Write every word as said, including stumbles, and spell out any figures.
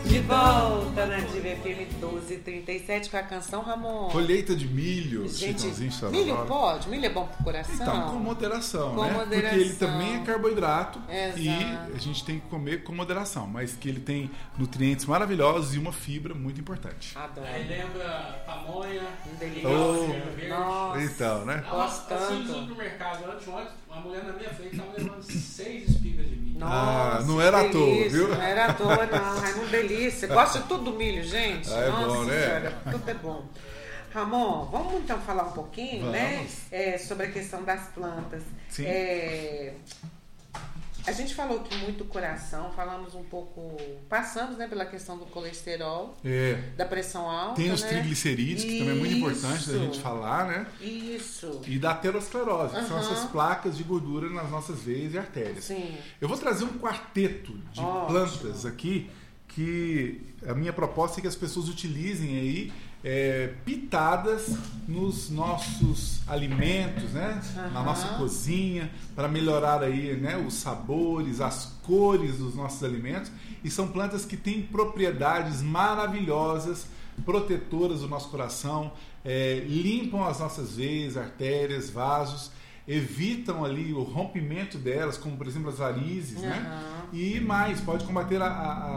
De volta na Diva F M doze e trinta e sete com a canção, Ramon. Colheita de milho, Gente, Chitãozinho milho Chororó. pode? Milho é bom pro coração? Então, com moderação, com né? moderação. Porque ele também é carboidrato. Exato. E a gente tem que comer com moderação, mas que ele tem nutrientes maravilhosos e uma fibra muito importante. Adoro. Aí lembra pamonha, Um delícia. Oh. verde. Nossa. Então, né? Gosto Assim, no tanto. supermercado, antes, ontem, uma mulher na minha frente estava levando seis espigas de milho. Nossa, Ah, não era à toa, delícia, viu? Não era à toa, não. É uma delícia. Gosto de tudo do milho, gente. Ah, é Nossa bom, né? Senhora, tudo é bom. Ramon, vamos então falar um pouquinho, Vamos. né? É, sobre a questão das plantas. Sim. É, a gente falou aqui muito do coração, falamos um pouco, passamos, né, pela questão do colesterol, É. da pressão alta. Tem os né? triglicerídeos, que também é muito importante da Isso. gente falar, né? Isso. E da aterosclerose, que são Aham. essas placas de gordura nas nossas veias e artérias. Sim. Eu vou trazer um quarteto de Ótimo. plantas aqui, que a minha proposta é que as pessoas utilizem aí é, pitadas nos nossos alimentos, né? Na Aham. nossa cozinha, para melhorar aí, né, os sabores, as cores dos nossos alimentos. E são plantas que têm propriedades maravilhosas, protetoras do nosso coração, é, limpam as nossas veias, artérias, vasos, evitam ali o rompimento delas, como por exemplo as varizes, né? Aham. E mais, pode combater a, a,